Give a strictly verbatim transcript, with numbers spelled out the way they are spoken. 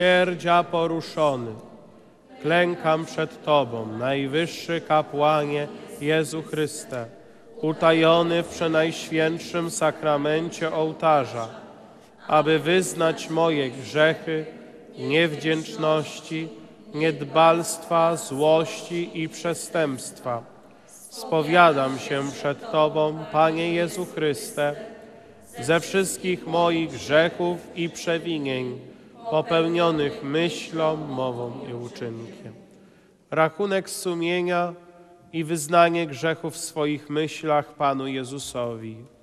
Miłosierdzia poruszony, klękam przed Tobą, Najwyższy Kapłanie Jezu Chryste, utajony w przenajświętszym sakramencie ołtarza, aby wyznać moje grzechy, niewdzięczności, niedbalstwa, złości i przestępstwa. Spowiadam się przed Tobą, Panie Jezu Chryste, ze wszystkich moich grzechów i przewinień, popełnionych myślą, mową i uczynkiem. Rachunek sumienia i wyznanie grzechów w swoich myślach Panu Jezusowi.